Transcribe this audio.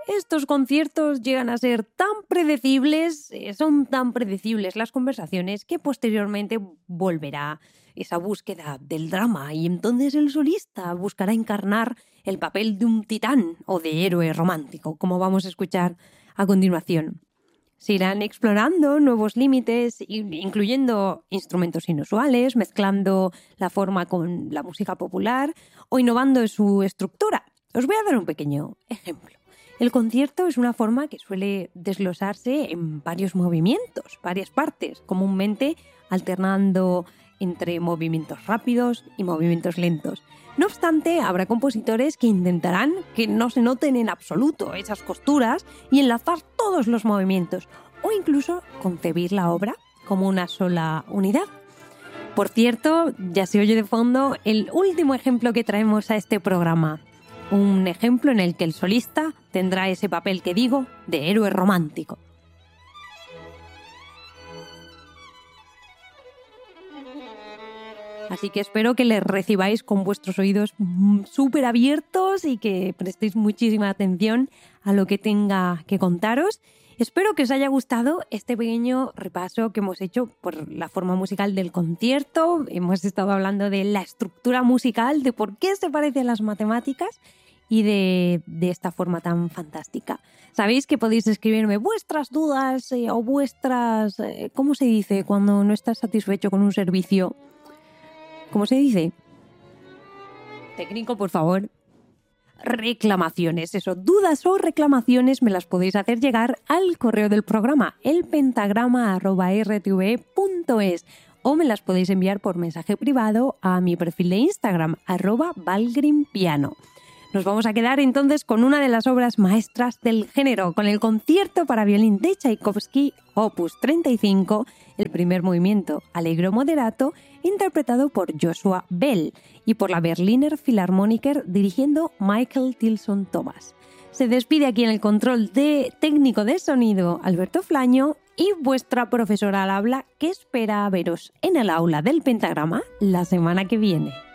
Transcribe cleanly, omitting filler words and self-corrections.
estos conciertos llegan a ser tan predecibles, son tan predecibles las conversaciones que posteriormente volverá esa búsqueda del drama y entonces el solista buscará encarnar el papel de un titán o de héroe romántico, como vamos a escuchar a continuación. Se irán explorando nuevos límites, incluyendo instrumentos inusuales, mezclando la forma con la música popular o innovando en su estructura. Os voy a dar un pequeño ejemplo. El concierto es una forma que suele desglosarse en varios movimientos, varias partes, comúnmente alternando entre movimientos rápidos y movimientos lentos. No obstante, habrá compositores que intentarán que no se noten en absoluto esas costuras y enlazar todos los movimientos, o incluso concebir la obra como una sola unidad. Por cierto, ya se oye de fondo el último ejemplo que traemos a este programa. Un ejemplo en el que el solista tendrá ese papel que digo de héroe romántico. Así que espero que les recibáis con vuestros oídos súper abiertos y que prestéis muchísima atención a lo que tenga que contaros. Espero que os haya gustado este pequeño repaso que hemos hecho por la forma musical del concierto. Hemos estado hablando de la estructura musical, de por qué se parece a las matemáticas y de esta forma tan fantástica. Sabéis que podéis escribirme vuestras dudas o vuestras... ¿cómo se dice cuando no estás satisfecho con un servicio? ¿Cómo se dice? Técnico, por favor. Reclamaciones, eso, dudas o reclamaciones me las podéis hacer llegar al correo del programa, elpentagrama@rtve.es, o me las podéis enviar por mensaje privado a mi perfil de Instagram, @valgrimpiano. Nos vamos a quedar entonces con una de las obras maestras del género, con el concierto para violín de Tchaikovsky, opus 35, el primer movimiento Allegro moderato, interpretado por Joshua Bell y por la Berliner Philharmoniker dirigiendo Michael Tilson Thomas. Se despide aquí en el control técnico de sonido Alberto Flaño y vuestra profesora al habla que espera veros en el aula del Pentagrama la semana que viene.